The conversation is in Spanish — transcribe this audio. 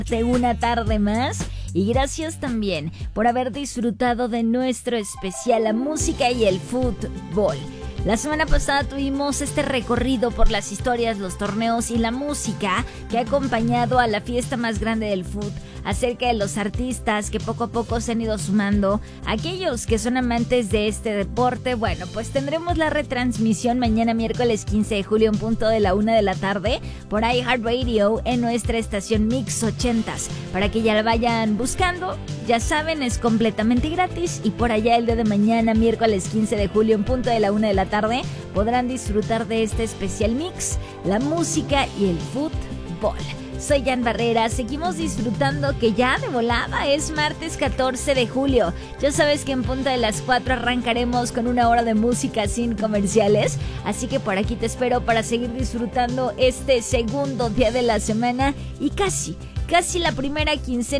una tarde más. Y gracias también por haber disfrutado de nuestro especial, la música y el fútbol. La semana pasada tuvimos este recorrido por las historias, los torneos y la música que ha acompañado a la fiesta más grande del fútbol, acerca de los artistas que poco a poco se han ido sumando, aquellos que son amantes de este deporte. Bueno, pues tendremos la retransmisión mañana miércoles 15 de julio en punto de la 1 de la tarde por iHeartRadio en nuestra estación Mix 80s, para que ya la vayan buscando. Ya saben, es completamente gratis y por allá el día de mañana miércoles 15 de julio en punto de la 1 de la tarde podrán disfrutar de este especial mix, la música y el fútbol. Soy Jan Barrera, seguimos disfrutando que ya de volada es martes 14 de julio. Ya sabes que en punto de las 4 arrancaremos con una hora de música sin comerciales, así que por aquí te espero para seguir disfrutando este segundo día de la semana y casi la primera quincena